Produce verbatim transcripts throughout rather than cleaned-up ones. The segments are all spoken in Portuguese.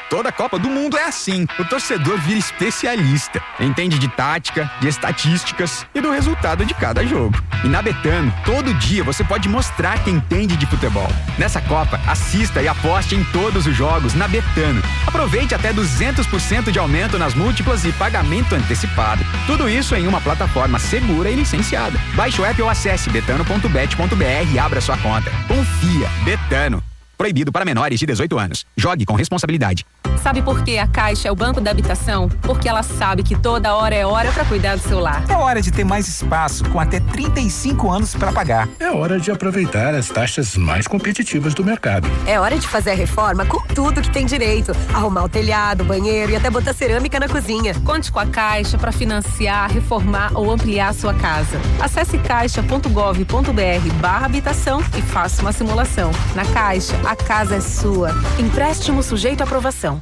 Toda Copa do Mundo é assim. O torcedor vira especialista. Entende de tática, de estatísticas e do resultado de cada jogo. E na Betano, todo dia você pode mostrar que entende de futebol. Nessa Copa, assista e aposte em todos os jogos na Betano. Aproveite até duzentos por cento de aumento nas múltiplas e pagamento antecipado. Tudo isso em uma plataforma segura e licenciada. Baixe o app ou acesse betano ponto bet ponto b r e abra sua conta. Confia. Betano. Proibido para menores de dezoito anos. Jogue com responsabilidade. Sabe por que a Caixa é o banco da habitação? Porque ela sabe que toda hora é hora para cuidar do seu lar. É hora de ter mais espaço, com até trinta e cinco anos para pagar. É hora de aproveitar as taxas mais competitivas do mercado. É hora de fazer a reforma com tudo que tem direito. Arrumar o telhado, banheiro e até botar cerâmica na cozinha. Conte com a Caixa para financiar, reformar ou ampliar a sua casa. Acesse caixa ponto gov ponto br barra habitação e faça uma simulação. Na Caixa, a casa é sua. Empréstimo sujeito à aprovação.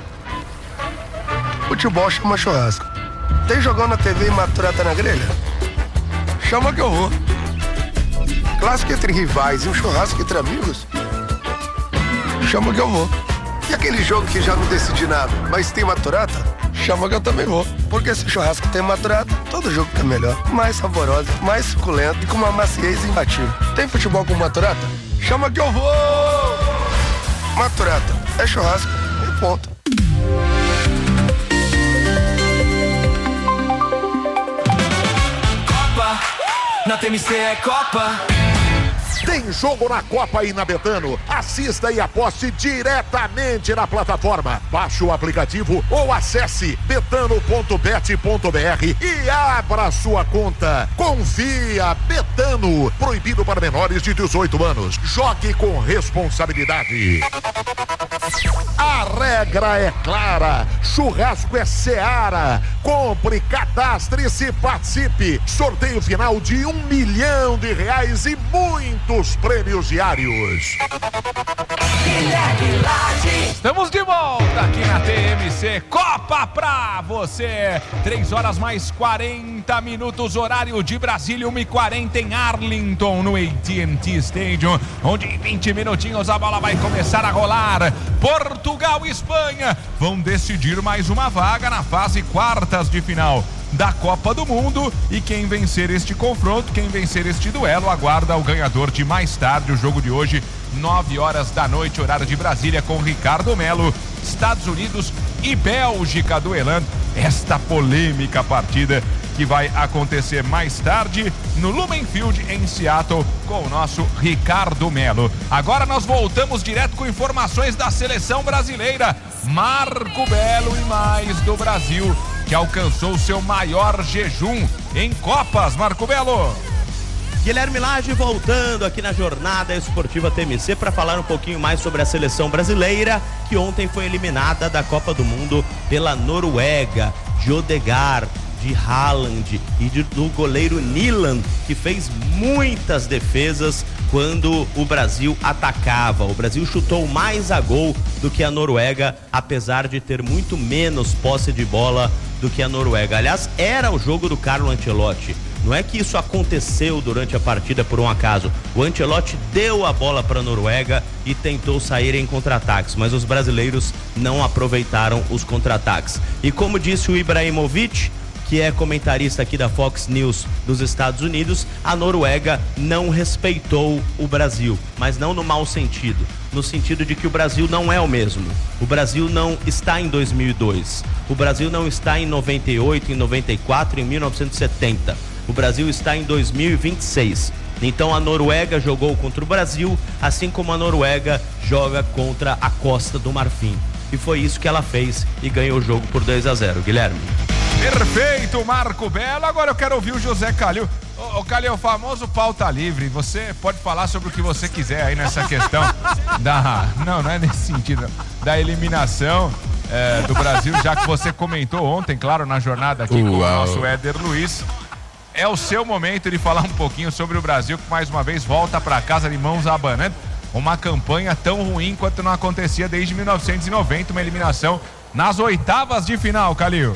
Futebol chama churrasco. Tem jogão na T V e maturata na grelha? Chama que eu vou. Clássico entre rivais e um churrasco entre amigos? Chama que eu vou. E aquele jogo que já não decidi nada, mas tem maturata? Chama que eu também vou. Porque se churrasco tem maturata, todo jogo fica melhor. Mais saborosa, mais suculento e com uma maciez imbatível. Tem futebol com maturata? Chama que eu vou! Maturata, é churrasco e ponto. Na T M C é Copa. Tem jogo na Copa e na Betano. Assista e aposte diretamente na plataforma. Baixe o aplicativo ou acesse betano ponto bet ponto b r e abra sua conta. Confia. Betano. Proibido para menores de dezoito anos. Jogue com responsabilidade. A regra é clara. Churrasco é Seara. Compre, cadastre-se, participe. Sorteio final de um milhão de reais e muito os prêmios diários. Estamos de volta aqui na T M C Copa pra você. três horas mais quarenta minutos, horário de Brasília, uma e quarenta em Arlington, no A T and T Stadium, onde em vinte minutinhos a bola vai começar a rolar. Portugal e Espanha vão decidir mais uma vaga na fase quartas de final da Copa do Mundo, e quem vencer este confronto, quem vencer este duelo, aguarda o ganhador de mais tarde. O jogo de hoje, nove horas da noite, horário de Brasília, com Ricardo Melo. Estados Unidos e Bélgica duelando esta polêmica partida que vai acontecer mais tarde no Lumen Field em Seattle com o nosso Ricardo Melo. Agora nós voltamos direto com informações da seleção brasileira. Marco Belo e mais do Brasil, que alcançou seu maior jejum em Copas. Marco Belo. Guilherme Lage voltando aqui na Jornada Esportiva T M C para falar um pouquinho mais sobre a seleção brasileira, que ontem foi eliminada da Copa do Mundo pela Noruega. De Odegaard, de Haaland e de, do goleiro Nilan, que fez muitas defesas quando o Brasil atacava. O Brasil chutou mais a gol do que a Noruega, apesar de ter muito menos posse de bola do que a Noruega. Aliás, era o jogo do Carlo Ancelotti. Não é que isso aconteceu durante a partida por um acaso. O Ancelotti deu a bola para a Noruega e tentou sair em contra-ataques, mas os brasileiros não aproveitaram os contra-ataques. E como disse o Ibrahimovic, que é comentarista aqui da Fox News dos Estados Unidos, a Noruega não respeitou o Brasil, mas não no mau sentido, no sentido de que o Brasil não é o mesmo. O Brasil não está em dois mil e dois, o Brasil não está em noventa e oito, em noventa e quatro, em mil novecentos e setenta. O Brasil está em dois mil e vinte e seis. Então a Noruega jogou contra o Brasil, assim como a Noruega joga contra a Costa do Marfim. E foi isso que ela fez e ganhou o jogo por dois a zero. Guilherme. Perfeito, Marco Belo. Agora eu quero ouvir o José Calil. Ô, ô Calil, o famoso pauta livre. Você pode falar sobre o que você quiser aí nessa questão da... Não, não é nesse sentido. Da eliminação é, do Brasil, já que você comentou ontem, claro, na jornada aqui Uau. com o nosso Éder Luiz. É o seu momento de falar um pouquinho sobre o Brasil, que mais uma vez volta para casa de mãos abanando. Uma campanha tão ruim quanto não acontecia desde mil novecentos e noventa, uma eliminação nas oitavas de final, Calil.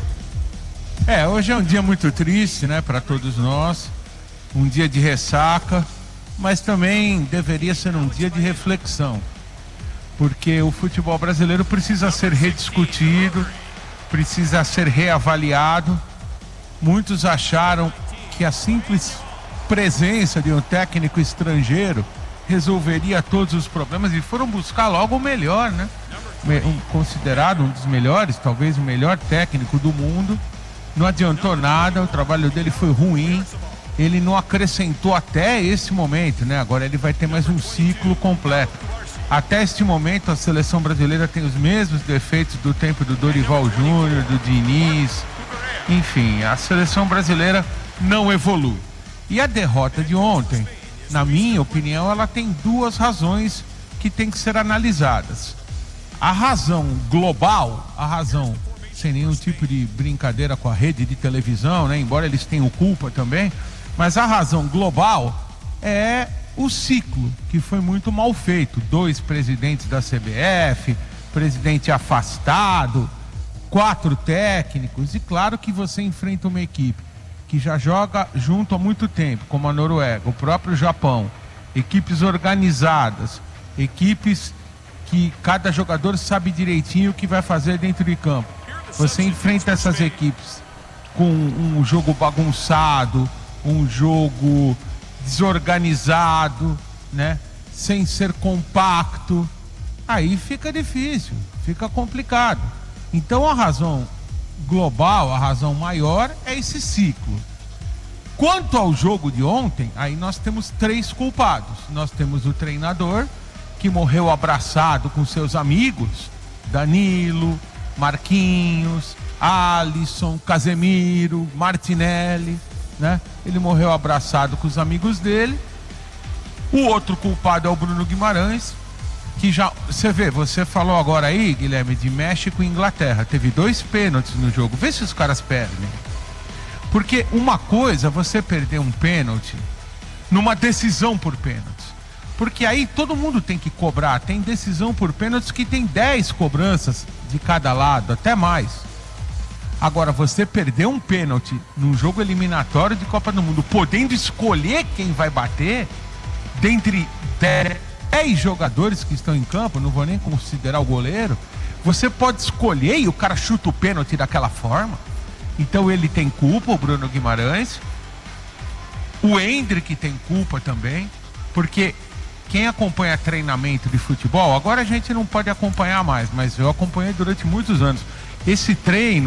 É, hoje é um dia muito triste, né, para todos nós, um dia de ressaca, mas também deveria ser um dia de reflexão, porque o futebol brasileiro precisa ser rediscutido, precisa ser reavaliado. Muitos acharam que a simples presença de um técnico estrangeiro resolveria todos os problemas e foram buscar logo o melhor, né? Um, considerado um dos melhores, talvez o melhor técnico do mundo. Não adiantou nada, o trabalho dele foi ruim, ele não acrescentou até esse momento, né? Agora ele vai ter mais um ciclo completo. Até este momento a seleção brasileira tem os mesmos defeitos do tempo do Dorival Júnior, do Diniz, enfim, a seleção brasileira não evolui. E a derrota de ontem, na minha opinião, ela tem duas razões que tem que ser analisadas. A razão global, a razão sem nenhum tipo de brincadeira com a rede de televisão, né? Embora eles tenham culpa também, mas a razão global é o ciclo, que foi muito mal feito. Dois presidentes da C B F, presidente afastado, quatro técnicos, e claro que você enfrenta uma equipe que já joga junto há muito tempo, como a Noruega, o próprio Japão, equipes organizadas, equipes que cada jogador sabe direitinho o que vai fazer dentro de campo. Você enfrenta essas equipes com um jogo bagunçado, um jogo desorganizado, né? Sem ser compacto, aí fica difícil, fica complicado. Então a razão global, a razão maior é esse ciclo. Quanto ao jogo de ontem, aí nós temos três culpados. Nós temos o treinador, que morreu abraçado com seus amigos, Danilo, Marquinhos, Alisson, Casemiro, Martinelli, né? Ele morreu abraçado com os amigos dele. O outro culpado é o Bruno Guimarães, que já, você vê, você falou agora aí, Guilherme, de México e Inglaterra, teve dois pênaltis no jogo, vê se os caras perdem. Porque uma coisa é você perder um pênalti numa decisão por pênalti, porque aí todo mundo tem que cobrar, tem decisão por pênaltis que tem dez cobranças de cada lado, até mais. Agora, você perder um pênalti num jogo eliminatório de Copa do Mundo, podendo escolher quem vai bater, dentre dez jogadores que estão em campo, não vou nem considerar o goleiro, você pode escolher e o cara chuta o pênalti daquela forma. Então ele tem culpa, o Bruno Guimarães. O Endrick tem culpa também, porque quem acompanha treinamento de futebol, agora a gente não pode acompanhar mais, mas eu acompanhei durante muitos anos. Esse treino